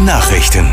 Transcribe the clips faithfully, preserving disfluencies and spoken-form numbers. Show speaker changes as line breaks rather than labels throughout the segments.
Nachrichten.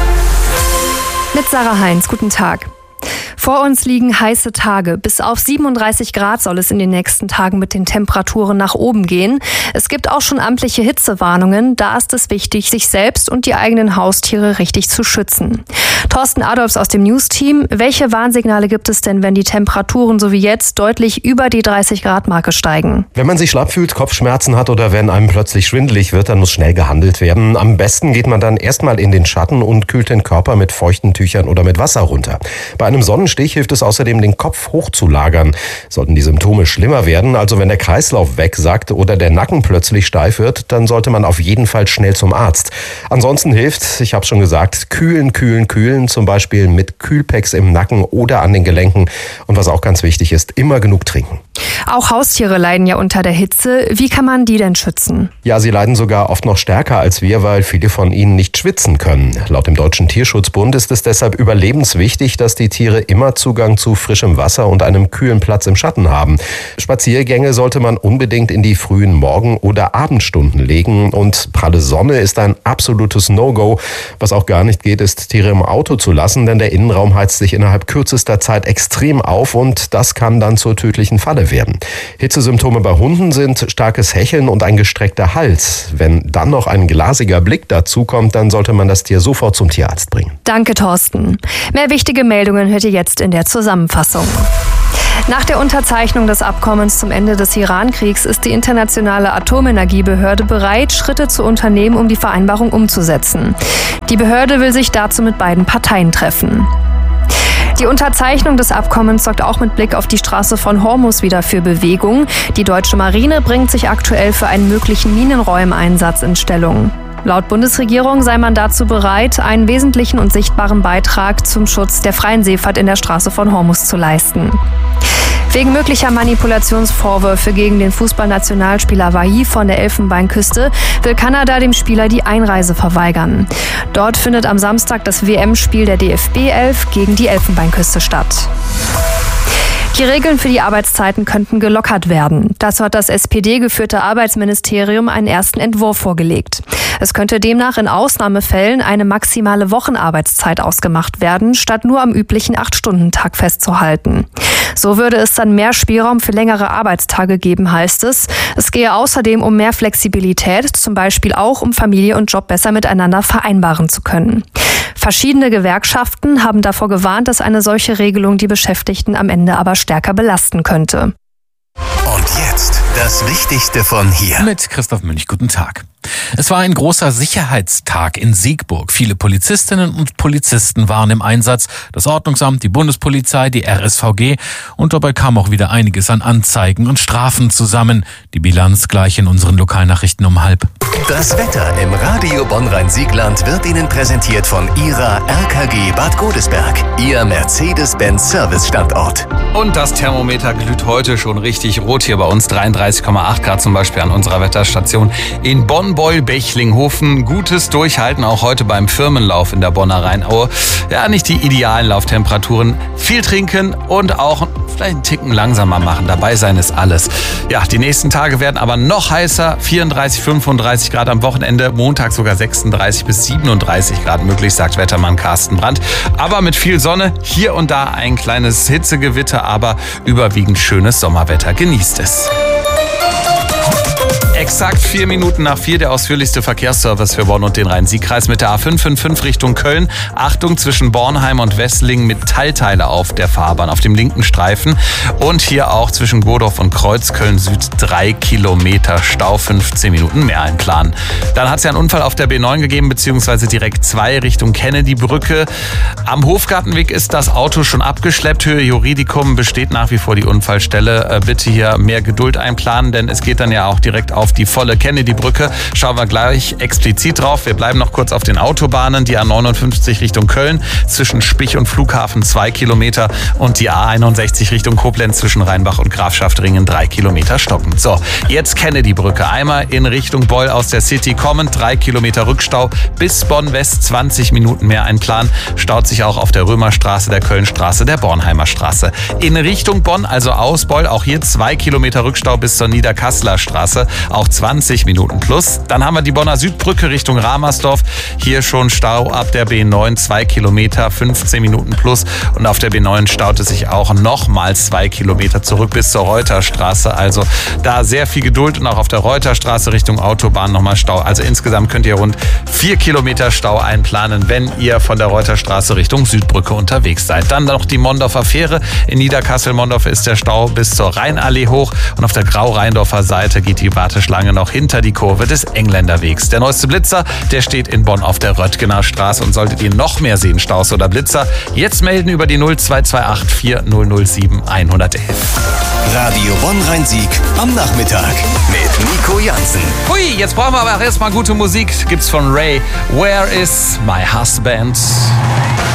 Mit Sarah Heinz, guten Tag. Vor uns liegen heiße Tage. Bis auf siebenunddreißig Grad soll es in den nächsten Tagen mit den Temperaturen nach oben gehen. Es gibt auch schon amtliche Hitzewarnungen. Da ist es wichtig, sich selbst und die eigenen Haustiere richtig zu schützen. Thorsten Adolfs aus dem News-Team. Welche Warnsignale gibt es denn, wenn die Temperaturen so wie jetzt deutlich über die dreißig Grad Marke steigen?
Wenn man sich schlapp fühlt, Kopfschmerzen hat oder wenn einem plötzlich schwindelig wird, dann muss schnell gehandelt werden. Am besten geht man dann erstmal in den Schatten und kühlt den Körper mit feuchten Tüchern oder mit Wasser runter. Bei einem Sonnenstich hilft es außerdem, den Kopf hochzulagern. Sollten die Symptome schlimmer werden, also wenn der Kreislauf wegsackt oder der Nacken plötzlich steif wird, dann sollte man auf jeden Fall schnell zum Arzt. Ansonsten hilft, ich habe schon gesagt, kühlen, kühlen, kühlen, zum Beispiel mit Kühlpacks im Nacken oder an den Gelenken. Und was auch ganz wichtig ist, immer genug trinken.
Auch Haustiere leiden ja unter der Hitze. Wie kann man die denn schützen?
Ja, sie leiden sogar oft noch stärker als wir, weil viele von ihnen nicht schwitzen können. Laut dem Deutschen Tierschutzbund ist es deshalb überlebenswichtig, dass die Tiere immer Zugang zu frischem Wasser und einem kühlen Platz im Schatten haben. Spaziergänge sollte man unbedingt in die frühen Morgen- oder Abendstunden legen. Und pralle Sonne ist ein absolutes No-Go. Was auch gar nicht geht, ist, Tiere im Auto zu lassen, denn der Innenraum heizt sich innerhalb kürzester Zeit extrem auf und das kann dann zur tödlichen Falle werden. Hitzesymptome bei Hunden sind starkes Hecheln und ein gestreckter Hals. Wenn dann noch ein glasiger Blick dazu kommt, dann sollte man das Tier sofort zum Tierarzt bringen.
Danke, Thorsten. Mehr wichtige Meldungen hört ihr jetzt in der Zusammenfassung. Nach der Unterzeichnung des Abkommens zum Ende des Iran-Kriegs ist die Internationale Atomenergiebehörde bereit, Schritte zu unternehmen, um die Vereinbarung umzusetzen. Die Behörde will sich dazu mit beiden Parteien treffen. Die Unterzeichnung des Abkommens sorgt auch mit Blick auf die Straße von Hormuz wieder für Bewegung. Die deutsche Marine bringt sich aktuell für einen möglichen Minenräumeinsatz in Stellung. Laut Bundesregierung sei man dazu bereit, einen wesentlichen und sichtbaren Beitrag zum Schutz der freien Seefahrt in der Straße von Hormuz zu leisten. Wegen möglicher Manipulationsvorwürfe gegen den Fußballnationalspieler Wahi von der Elfenbeinküste will Kanada dem Spieler die Einreise verweigern. Dort findet am Samstag das W M-Spiel der D F B elf gegen die Elfenbeinküste statt. Die Regeln für die Arbeitszeiten könnten gelockert werden. Dazu hat das S P D-geführte Arbeitsministerium einen ersten Entwurf vorgelegt. Es könnte demnach in Ausnahmefällen eine maximale Wochenarbeitszeit ausgemacht werden, statt nur am üblichen acht-Stunden-Tag festzuhalten. So würde es dann mehr Spielraum für längere Arbeitstage geben, heißt es. Es gehe außerdem um mehr Flexibilität, zum Beispiel auch um Familie und Job besser miteinander vereinbaren zu können. Verschiedene Gewerkschaften haben davor gewarnt, dass eine solche Regelung die Beschäftigten am Ende aber stärker belasten könnte.
Und jetzt das Wichtigste von hier.
Mit Christoph Münch, guten Tag. Es war ein großer Sicherheitstag in Siegburg. Viele Polizistinnen und Polizisten waren im Einsatz. Das Ordnungsamt, die Bundespolizei, die R S V G. Und dabei kam auch wieder einiges an Anzeigen und Strafen zusammen. Die Bilanz gleich in unseren Lokalnachrichten um halb.
Das Wetter im Radio Bonn-Rhein-Siegland wird Ihnen präsentiert von Ihrer R K G Bad Godesberg, Ihr Mercedes-Benz-Service-Standort.
Und das Thermometer glüht heute schon richtig rot hier bei uns. dreiunddreißig Komma acht Grad zum Beispiel an unserer Wetterstation in Bonn. Beul-Bechlinghofen. Gutes Durchhalten auch heute beim Firmenlauf in der Bonner Rheinaue. Ja, nicht die idealen Lauftemperaturen. Viel trinken und auch vielleicht einen Ticken langsamer machen. Dabei sein ist alles. Ja, die nächsten Tage werden aber noch heißer. vierunddreißig, fünfunddreißig Grad am Wochenende. Montag sogar sechsunddreißig bis siebenunddreißig Grad möglich, sagt Wettermann Carsten Brandt. Aber mit viel Sonne. Hier und da ein kleines Hitzegewitter, aber überwiegend schönes Sommerwetter. Genießt es. Exakt vier Minuten nach vier der ausführlichste Verkehrsservice für Bonn und den Rhein-Sieg-Kreis mit der A fünf fünf fünf Richtung Köln. Achtung, zwischen Bornheim und Wesslingen mit Teilteile auf der Fahrbahn, auf dem linken Streifen. Und hier auch zwischen Godorf und Kreuzköln Süd drei Kilometer Stau, fünfzehn Minuten mehr einplanen. Dann hat es ja einen Unfall auf der B neun gegeben, beziehungsweise direkt zwei Richtung Kennedy-Brücke. Am Hofgartenweg ist das Auto schon abgeschleppt. Höhe Juridikum besteht nach wie vor die Unfallstelle. Bitte hier mehr Geduld einplanen, denn es geht dann ja auch direkt auf die volle Kennedy-Brücke. Schauen wir gleich explizit drauf. Wir bleiben noch kurz auf den Autobahnen. Die A neunundfünfzig Richtung Köln zwischen Spich und Flughafen zwei Kilometer und die A einundsechzig Richtung Koblenz zwischen Rheinbach und Grafschaftringen drei Kilometer stocken. So, jetzt Kennedy-Brücke. Einmal in Richtung Beul aus der City kommend, drei Kilometer Rückstau bis Bonn-West, zwanzig Minuten mehr einplanen. Staut sich auch auf der Römerstraße, der Kölnstraße, der Bornheimer Straße. In Richtung Bonn, also aus Beul, auch hier zwei Kilometer Rückstau bis zur Niederkasseler Straße. auch zwanzig Minuten plus. Dann haben wir die Bonner Südbrücke Richtung Ramersdorf. Hier schon Stau ab der B neun, zwei Kilometer, fünfzehn Minuten plus. Und auf der B neun staut es sich auch nochmals zwei Kilometer zurück bis zur Reuterstraße. Also da sehr viel Geduld und auch auf der Reuterstraße Richtung Autobahn nochmal Stau. Also insgesamt könnt ihr rund vier Kilometer Stau einplanen, wenn ihr von der Reuterstraße Richtung Südbrücke unterwegs seid. Dann noch die Mondorfer Fähre. In Niederkassel-Mondorf ist der Stau bis zur Rheinallee hoch und auf der Grau-Rheindorfer Seite geht die Warteschlange noch hinter die Kurve des Engländerwegs. Der neueste Blitzer, der steht in Bonn auf der Röttgener Straße und solltet ihr noch mehr sehen, Staus oder Blitzer, jetzt melden über die null zwei zwei acht vier null null sieben eins eins eins.
Radio Bonn-Rhein-Sieg am Nachmittag mit Nico Jansen.
Hui, jetzt brauchen wir aber erstmal gute Musik. Gibt's von Ray. Where is my husband?